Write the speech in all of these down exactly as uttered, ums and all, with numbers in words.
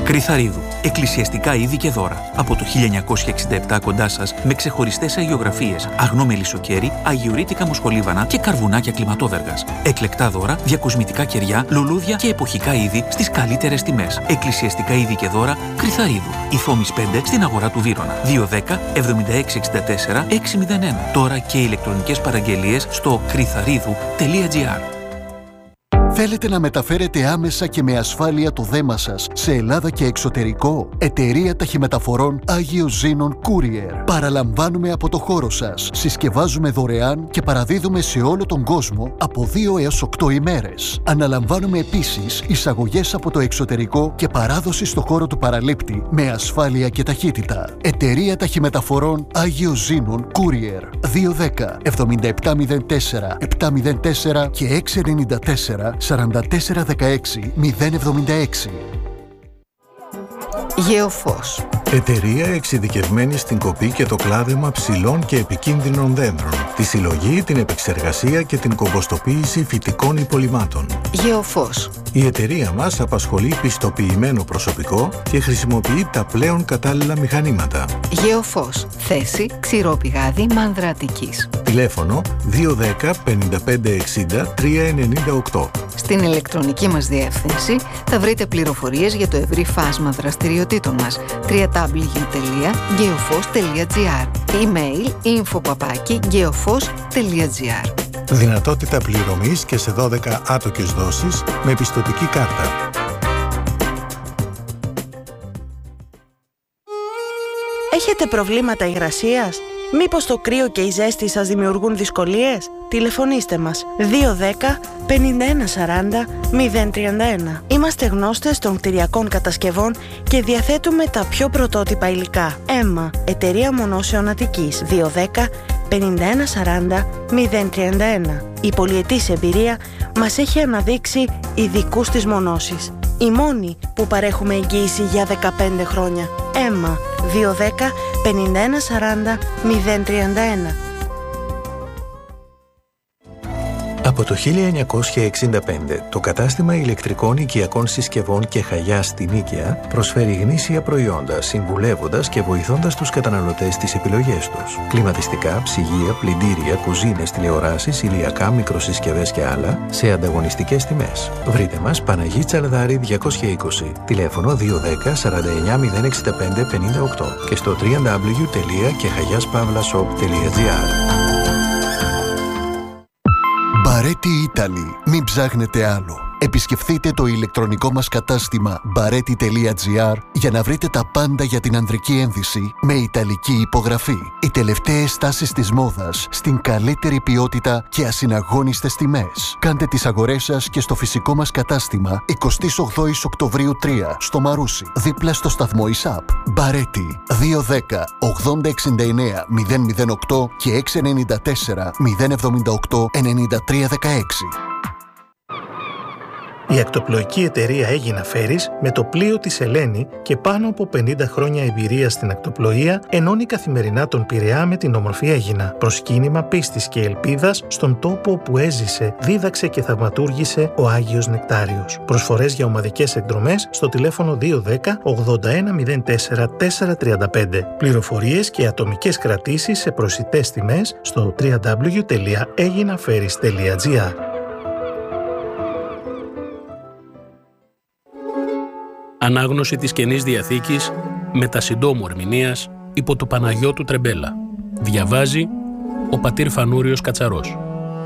Κρυθαρίδου. Εκκλησιαστικά είδη και δώρα. Από το χίλια εννιακόσια εξήντα επτά κοντά σας, με ξεχωριστές αγιογραφίες, αγνό μελισσοκέρι, αγιορείτικα μοσχολίβανα και καρβουνάκια κλιματόδεργας. Εκλεκτά δώρα, διακοσμητικά κεριά, λουλούδια και εποχικά είδη στις καλύτερες τιμές. Εκκλησιαστικά είδη και δώρα Κρυθαρίδου. Ιθόμης πέντε στην αγορά του Βύρωνα. δύο ένα μηδέν εβδομήντα έξι εξήντα τέσσερα έξι μηδέν ένα. Τώρα και ηλεκτρονικές παραγγελίες στο κρυθαρίδου τελεία τζι άρ. Θέλετε να μεταφέρετε άμεσα και με ασφάλεια το δέμα σας σε Ελλάδα και εξωτερικό? Εταιρεία Ταχυμεταφορών Άγιος Ζήνων Courier. Παραλαμβάνουμε από το χώρο σας. Συσκευάζουμε δωρεάν και παραδίδουμε σε όλο τον κόσμο από δύο έως οκτώ ημέρες. Αναλαμβάνουμε επίσης εισαγωγές από το εξωτερικό και παράδοση στο χώρο του παραλήπτη με ασφάλεια και ταχύτητα. Εταιρεία Ταχυμεταφορών Άγιος Ζήνων Courier. δύο ένα μηδέν εβδομήντα επτά μηδέν τέσσερα επτά μηδέν τέσσερα και έξι εννιά τέσσερα σαράντα τέσσερα δεκαέξι μηδέν εβδομήντα έξι. Γεωφός. Εταιρεία εξειδικευμένη στην κοπή και το κλάδεμα ψηλών και επικίνδυνων δέντρων, τη συλλογή, την επεξεργασία και την κομποστοποίηση φυτικών υπολειμμάτων. Γεωφός. Η εταιρεία μας απασχολεί πιστοποιημένο προσωπικό και χρησιμοποιεί τα πλέον κατάλληλα μηχανήματα. Γεωφός. Θέση Ξηρόπηγάδι Μάνδρα Αττικής. Τηλέφωνο δύο ένα μηδέν πενήντα πέντε εξήντα τρία ενενήντα οκτώ. Στην ηλεκτρονική μας διεύθυνση θα βρείτε πληροφορίες για το ευρύ φάσμα δραστηριοτήτων μας. double-u double-u double-u τελεία geofos τελεία τζι άρ. Email info παπάκι geofos τελεία τζι άρ. Δυνατότητα πληρωμής και σε δώδεκα άτοκες δόσεις με πιστωτική κάρτα. Έχετε προβλήματα υγρασίας? Μήπως το κρύο και η ζέστη σας δημιουργούν δυσκολίες? Τηλεφωνήστε μας δύο ένα μηδέν πενήντα ένα σαράντα μηδέν τριάντα ένα. Είμαστε γνώστες των κτηριακών κατασκευών και διαθέτουμε τα πιο πρωτότυπα υλικά. Έμα, εταιρεία μονώσεων Αττικής. δύο ένα μηδέν πενήντα ένα σαράντα μηδέν τριάντα ένα. Η πολυετής εμπειρία μας έχει αναδείξει ειδικούς της μονώσης. Η μόνη που παρέχουμε εγγύηση για δεκαπέντε χρόνια. Έμα, δύο ένα μηδέν πενήντα ένα σαράντα μηδέν τριάντα ένα. Από το χίλια εννιακόσια εξήντα πέντε, το κατάστημα ηλεκτρικών οικιακών συσκευών και Χαγιάς στην Νίκαια προσφέρει γνήσια προϊόντα, συμβουλεύοντας και βοηθώντας τους καταναλωτές στις επιλογές τους. Κλιματιστικά, ψυγεία, πλυντήρια, κουζίνες, τηλεοράσεις, ηλιακά, μικροσυσκευές και άλλα σε ανταγωνιστικές τιμές. Βρείτε μας Παναγί Τσαλδάρη διακόσια είκοσι, τηλέφωνο δύο ένα μηδέν σαράντα εννιά μηδέν εξήντα πέντε πενήντα οκτώ και στο double-u double-u double-u τελεία κεχαγιάspavlashop τελεία τζι άρ. Μπαρέτι Italy. Μην ψάχνετε άλλο. Επισκεφθείτε το ηλεκτρονικό μας κατάστημα μπαρέτι τελεία τζι άρ για να βρείτε τα πάντα για την ανδρική ένδυση με ιταλική υπογραφή. Οι τελευταίες τάσεις της μόδας στην καλύτερη ποιότητα και ασυναγώνιστες τιμές. Κάντε τις αγορές σας και στο φυσικό μας κατάστημα εικοστή ογδόη Οκτωβρίου τρία στο Μαρούσι, δίπλα στο σταθμό ΙΣΑΠ. Μπαρέτι δύο ένα μηδέν ογδόντα εξήντα εννέα μηδέν μηδέν οκτώ και έξι εννιά τέσσερα μηδέν εβδομήντα οκτώ ενενήντα τρία δεκαέξι. Η ακτοπλοϊκή εταιρεία Έγινα Φέρις με το πλοίο της Ελένη και πάνω από πενήντα χρόνια εμπειρία στην ακτοπλοεία ενώνει καθημερινά τον Πειραιά με την όμορφη Έγινα. Προσκύνημα πίστης και ελπίδας στον τόπο όπου έζησε, δίδαξε και θαυματούργησε ο Άγιος Νεκτάριος. Προσφορές για ομαδικές εκδρομές στο τηλέφωνο δύο ένα μηδέν ογδόντα ένα μηδέν τέσσερα τέσσερα τριάντα πέντε. Πληροφορίες και ατομικές κρατήσεις σε προσιτές τιμές στο double-u double-u double-u τελεία έγινα φέρις τελεία τζι άρ. Ανάγνωση της Καινής Διαθήκης με τα συντόμου ερμηνείας υπό του Παναγιώτου Τρεμπέλα. Διαβάζει ο πατήρ Φανούριος Κατσαρός.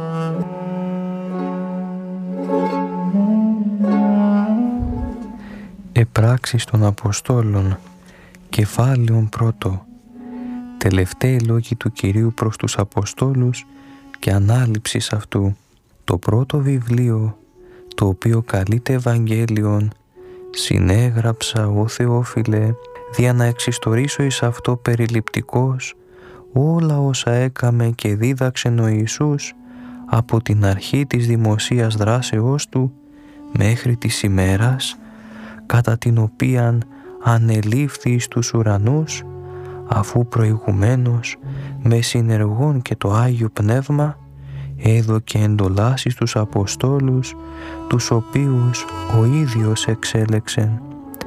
Επράξεις των Αποστόλων, κεφάλαιον πρώτο. Τελευταίοι λόγοι του Κυρίου προς τους Αποστόλους και ανάληψης αυτού. Το πρώτο βιβλίο, το οποίο καλείται Ευαγγέλιον, συνέγραψα, ο Θεόφιλε, δια να εξιστορήσω εις αυτό περιληπτικός όλα όσα έκαμε και δίδαξεν ο Ιησούς από την αρχή της δημοσίας δράσεώς του μέχρι της ημέρας κατά την οποίαν ανελήφθη εις τους ουρανούς, αφού προηγουμένως με συνεργόν και το Άγιο Πνεύμα έδωκε εντολάσεις στους Αποστόλους, τους οποίους ο ίδιος εξέλεξεν.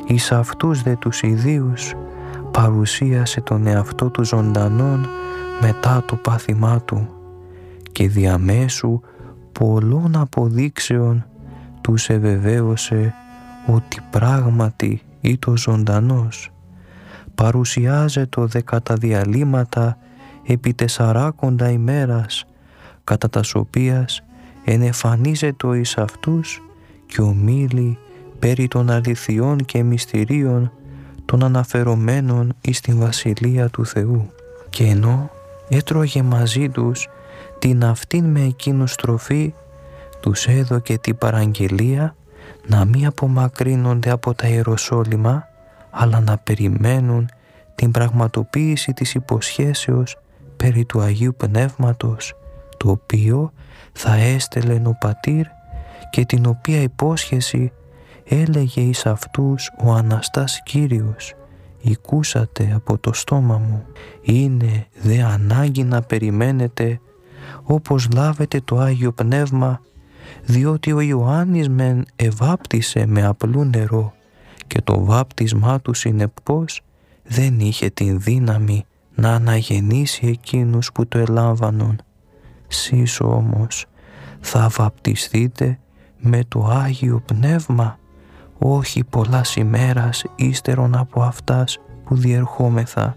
εις αυτούς δε τους ιδίους παρουσίασε τον εαυτό του ζωντανόν μετά το πάθημά του και διαμέσου πολλών αποδείξεων τους εβεβαίωσε ότι πράγματι ήτο ζωντανός. Παρουσιάζεται δε κατά διαλύματα επί τεσσαράκοντα ημέρας, κατά τας οποίας ενεφανίζεται εις αυτούς και ομίλει περί των αληθιών και μυστηρίων των αναφερομένων εις την Βασιλεία του Θεού. Και ενώ έτρωγε μαζί τους την αυτήν με εκείνους τροφή, τους έδωκε την παραγγελία να μη απομακρύνονται από τα Ιεροσόλυμα, αλλά να περιμένουν την πραγματοποίηση της υποσχέσεως περί του Αγίου Πνεύματος, το οποίο θα έστελεν ο Πατήρ και την οποία υπόσχεση έλεγε εις αυτούς ο Αναστάς Κύριος: «Οικούσατε από το στόμα μου». Είναι δε ανάγκη να περιμένετε όπως λάβετε το Άγιο Πνεύμα, διότι ο Ιωάννης μεν εβάπτισε με απλού νερό και το βάπτισμά του συνεπώς δεν είχε την δύναμη να αναγεννήσει εκείνους που το ελάμβανον. Σεις όμως θα βαπτιστείτε με το Άγιο Πνεύμα, όχι πολλάς ημέρας ύστερον από αυτάς που διερχόμεθα.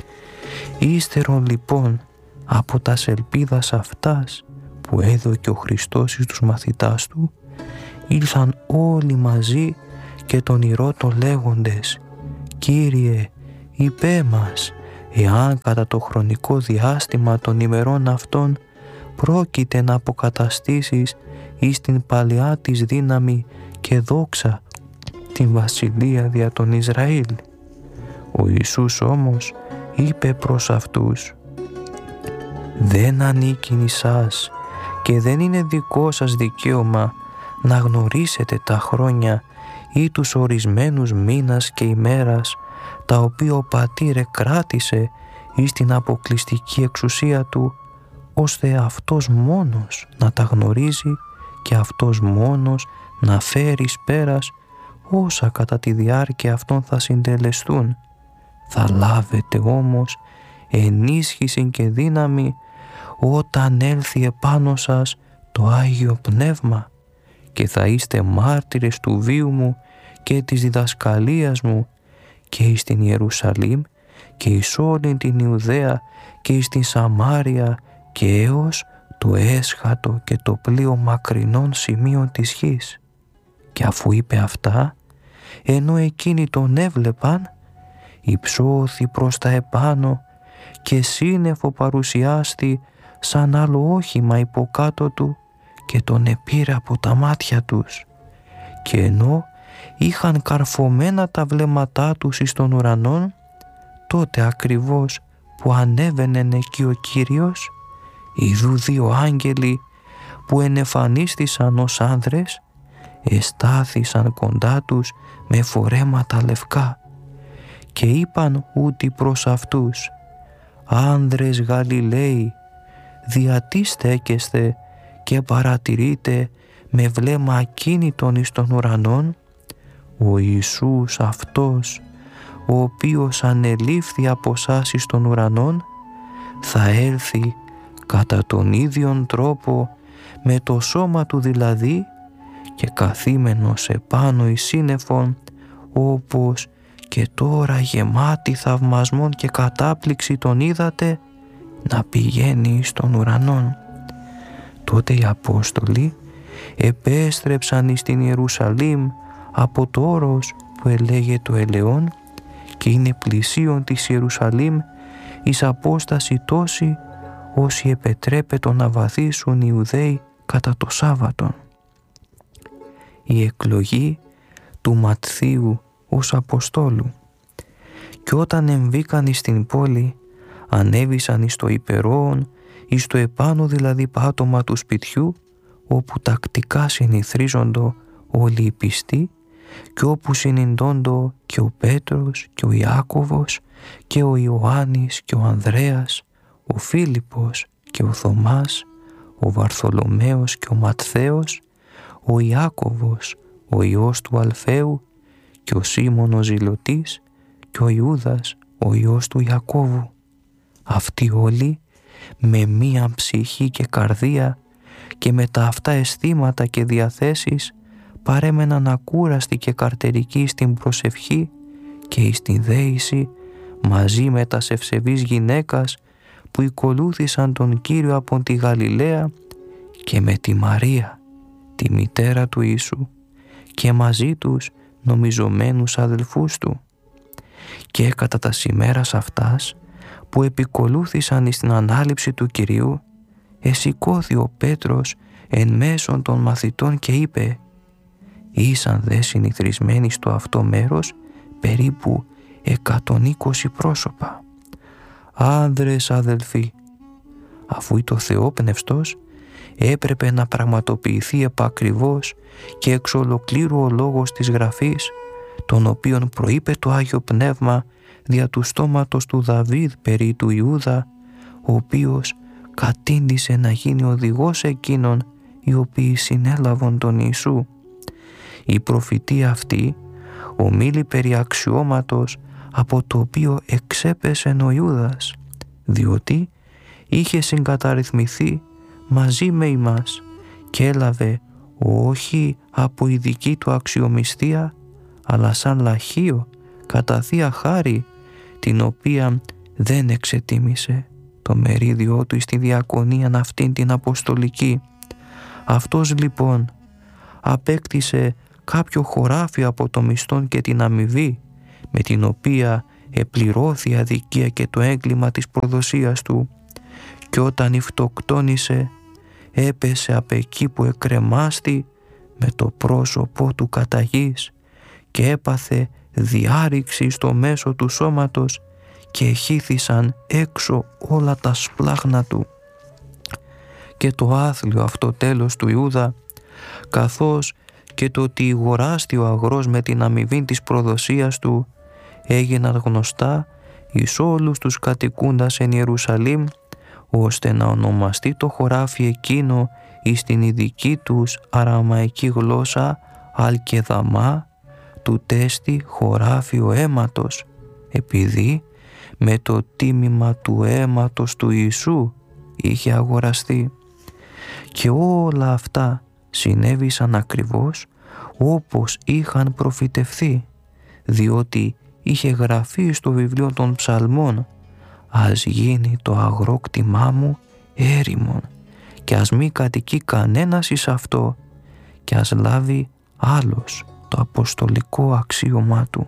Ύστερον λοιπόν από τας ελπίδας αυτάς που έδωκε ο Χριστός εις τους μαθητάς του, ήλθαν όλοι μαζί και τον ηρώτο λέγοντες: «Κύριε, υπέ μας, εάν κατά το χρονικό διάστημα των ημερών αυτών πρόκειται να αποκαταστήσεις εις την παλαιά της δύναμη και δόξα την βασιλεία δια τον Ισραήλ». Ο Ιησούς όμως είπε προς αυτούς: «Δεν ανήκει εσάς και δεν είναι δικό σας δικαίωμα να γνωρίσετε τα χρόνια ή τους ορισμένους μήνας και ημέρας τα οποία ο Πατήρ κράτησε εις την αποκλειστική εξουσία του, ώστε αυτός μόνος να τα γνωρίζει και αυτός μόνος να φέρει εις πέρας όσα κατά τη διάρκεια αυτών θα συντελεστούν. Θα λάβετε όμως ενίσχυση και δύναμη όταν έλθει επάνω σας το Άγιο Πνεύμα και θα είστε μάρτυρες του βίου μου και της διδασκαλίας μου και εις την Ιερουσαλήμ και εις όλην την Ιουδαία και εις την Σαμάρια και έως το έσχατο και το πλοίο μακρινών σημείων της γης». Και αφού είπε αυτά, ενώ εκείνοι τον έβλεπαν, υψώθη προς τα επάνω και σύννεφο παρουσιάστη σαν άλλο όχημα υποκάτω του και τον επήρε από τα μάτια τους. Και ενώ είχαν καρφωμένα τα βλέμματά τους εις των ουρανών, τότε ακριβώς που ανέβαινε εκεί ο Κύριος, ειδού δύο άγγελοι που ενεφανίστησαν ως άνδρες, εστάθησαν κοντά τους με φορέματα λευκά και είπαν ούτι προς αυτούς: «Άνδρες Γαλιλαίοι, διατί στέκεστε και παρατηρείτε με βλέμμα ακίνητον εις των ουρανών? Ο Ιησούς αυτός, ο οποίος ανελήφθη από εσάς εις των ουρανών, θα έλθει κατά τον ίδιον τρόπο με το σώμα του δηλαδή και καθήμενος επάνω εις σύννεφον, όπως και τώρα γεμάτη θαυμασμόν και κατάπληξη τον είδατε να πηγαίνει εις των ουρανών». Τότε οι Απόστολοι επέστρεψαν εις την Ιερουσαλήμ από το όρος που ελέγε το Ελαιόν και είναι πλησίον της Ιερουσαλήμ εις απόσταση τόση όσοι επετρέπετο να βαθίσουν οι Ιουδαίοι κατά το Σάββατον. Η εκλογή του Ματθίου ως Αποστόλου. Και όταν εμβήκαν εις την πόλη, ανέβησαν εις το υπερόον, εις το επάνω δηλαδή πάτωμα του σπιτιού, όπου τακτικά συνηθρίζοντο όλοι οι πιστοί και όπου συνυντώντο και ο Πέτρος και ο Ιάκωβος και ο Ιωάννης και ο Ανδρέας, ο Φίλιππος και ο Θωμάς, ο Βαρθολομαίος και ο Ματθαίος, ο Ιάκωβος, ο Υιός του Αλφαίου και ο Σίμων ο Ζηλωτής και ο Ιούδας ο ιός του Ιακώβου. Αυτοί όλοι με μία ψυχή και καρδία και με τα αυτά αισθήματα και διαθέσεις παρέμεναν ακούραστοι και καρτερικοί στην προσευχή και εις την δέηση μαζί με τας ευσεβείς γυναίκας που ακολούθησαν τον Κύριο από τη Γαλιλαία και με τη Μαρία, τη μητέρα του Ιησού, και μαζί τους νομιζομένους αδελφούς του. Και κατά τα ημέρας αυτάς που επικολούθησαν εις την ανάληψη του Κυρίου, εσηκώθη ο Πέτρος εν μέσον των μαθητών και είπε: «Ήσαν δε συνηθισμένοι στο αυτό μέρος περίπου εκατόν είκοσι πρόσωπα. Άνδρες αδελφοί, αφού το Θεόπνευστος έπρεπε να πραγματοποιηθεί επακριβώς και εξ ολοκλήρου ο λόγος της Γραφής, τον οποίον προείπε το Άγιο Πνεύμα δια του στόματος του Δαβίδ περί του Ιούδα, ο οποίος κατήντησε να γίνει οδηγός εκείνων οι οποίοι συνέλαβαν τον Ιησού. Η προφητεία αυτή ομίλει περί αξιώματος από το οποίο εξέπεσε ο Ιούδας, διότι είχε συγκαταρρυθμιστεί μαζί με ημάς και έλαβε όχι από ειδική του αξιομιστία, αλλά σαν λαχείο κατά Θεία Χάρη, την οποία δεν εξετίμησε το μερίδιό του στη διακονία αυτήν την αποστολική. Αυτός λοιπόν απέκτησε κάποιο χωράφι από το μισθόν και την αμοιβή, με την οποία επληρώθη η αδικία και το έγκλημα της προδοσίας του, και όταν υφτοκτόνησε έπεσε απ' εκεί που εκρεμάστη με το πρόσωπό του κατά γης και έπαθε διάρρηξη στο μέσο του σώματος και εχύθησαν έξω όλα τα σπλάχνα του. Και το άθλιο αυτό τέλος του Ιούδα, καθώς και το ότι ηγοράστη ο αγρός με την αμοιβή της προδοσίας του, έγιναν γνωστά εις όλους τους κατοικούντας εν Ιερουσαλήμ, ώστε να ονομαστεί το χωράφι εκείνο εις την ειδική τους αραμαϊκή γλώσσα Αλκεδαμά, του τέστη χωράφιο αίματος, επειδή με το τίμημα του αίματος του Ιησού είχε αγοραστεί. Και όλα αυτά συνέβησαν ακριβώς όπως είχαν προφητευθεί, διότι είχε γραφεί στο βιβλίο των ψαλμών: «Ας γίνει το αγρόκτημά μου έρημον και ας μη κατοικεί κανένας εις αυτό και ας λάβει άλλος το αποστολικό αξίωμά του».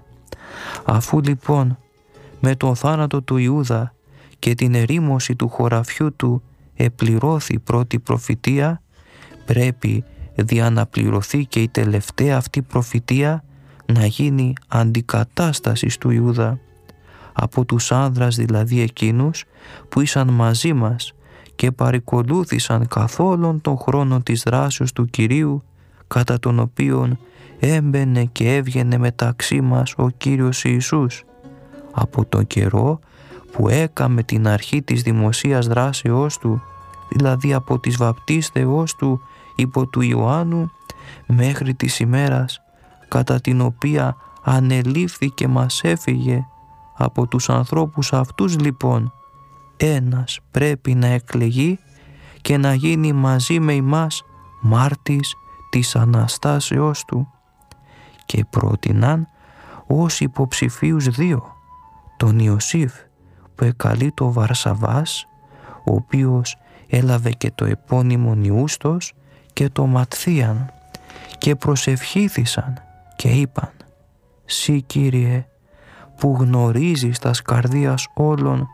Αφού λοιπόν με τον θάνατο του Ιούδα και την ερήμωση του χωραφιού του επληρώθη η πρώτη προφητεία, πρέπει διαναπληρωθεί και η τελευταία αυτή προφητεία να γίνει αντικατάσταση του Ιούδα, από τους άνδρας δηλαδή εκείνους που ήσαν μαζί μας και παρηκολούθησαν καθόλον τον χρόνο της δράσεως του Κυρίου, κατά τον οποίον έμπαινε και έβγαινε μεταξύ μας ο Κύριος Ιησούς, από τον καιρό που έκαμε την αρχή της δημοσίας δράσεώς του, δηλαδή από τις βαπτίστεώς του υπό του Ιωάννου μέχρι της ημέρας κατά την οποία ανελήφθη και μας έφυγε. Από τους ανθρώπους αυτούς λοιπόν ένας πρέπει να εκλεγεί και να γίνει μαζί με ημάς μάρτης της Αναστάσεώς του. Και πρότειναν ως υποψηφίους δύο, τον Ιωσήφ που εκαλεί το Βαρσαβάς, ο οποίος έλαβε και το επώνυμο Ιούστος, και το Ματθίαν, και προσευχήθησαν και είπαν: «Συ Κύριε, που γνωρίζεις τας καρδίας όλων,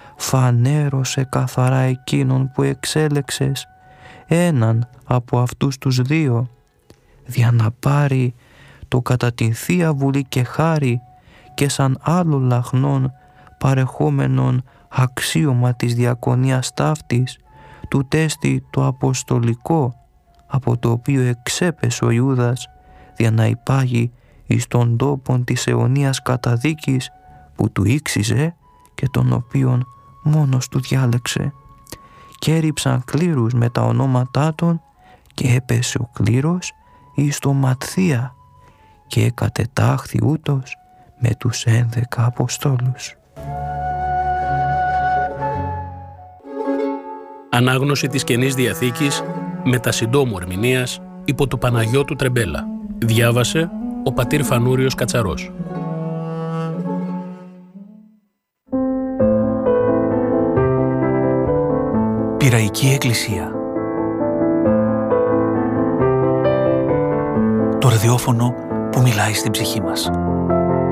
φανέρωσε καθαρά εκείνον που εξέλεξες έναν από αυτούς τους δύο, δια να πάρει το κατά την Θεία Βουλή και χάρη και σαν άλλο λαχνόν παρεχόμενον αξίωμα της διακονίας ταύτης, του τέστη το αποστολικό, από το οποίο εξέπεσε ο Ιούδας, δια να υπάγει εις των τόπων της αιωνίας καταδίκης που του ήξιζε και τον οποίον μόνος του διάλεξε. Και έριψαν κλήρους με τα ονόματά των και έπεσε ο κλήρος εις το Ματθία και κατετάχθη ούτως με τους ένδεκα Αποστόλους. Ανάγνωση της Καινής Διαθήκης με τα συντόμου ερμηνείας υπό του Παναγιώτου Τρεμπέλα. Διάβασε ο πατήρ Φανούριος Κατσαρός. Πειραϊκή Εκκλησία. Το ραδιόφωνο που μιλάει στην ψυχή μας.